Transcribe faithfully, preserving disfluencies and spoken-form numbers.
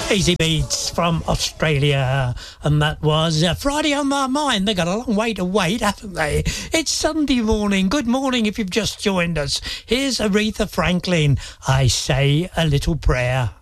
Easy Beats from Australia, and that was uh, Friday on My Mind. They got a long way to wait, haven't they? It's Sunday morning. Good morning if you've just joined us. Here's Aretha Franklin. I Say a Little Prayer.